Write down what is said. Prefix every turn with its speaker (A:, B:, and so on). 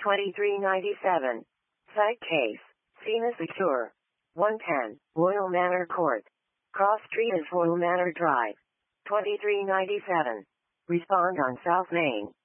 A: 2397. Site case. Cena Secure. 110. Royal Manor Court. Cross Street and Royal Manor Drive. 2397. Respond on South Main.